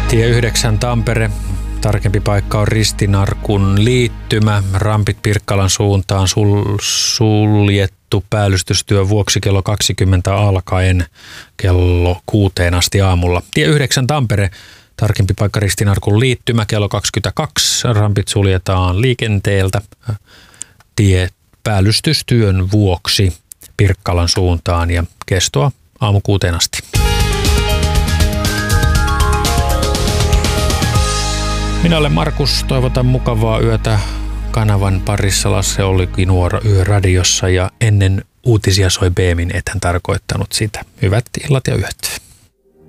Tie 9 Tampere. Tarkempi paikka on Ristinarkun liittymä. Rampit Pirkkalan suuntaan suljettu päällystystyön vuoksi kello 20 alkaen kello 6 asti aamulla. Tie 9 Tampere. Tarkempi paikka Ristinarkun liittymä kello 22. Rampit suljetaan liikenteeltä päällystystyön vuoksi Pirkkalan suuntaan ja kestoa aamu 6 asti. Minä olen Markus, toivotan mukavaa yötä kanavan parissa. Lasse Olli Nuora Yöradiossa ja ennen uutisia soi Beemin, et hän tarkoittanut sitä. Hyvät illat ja yöt.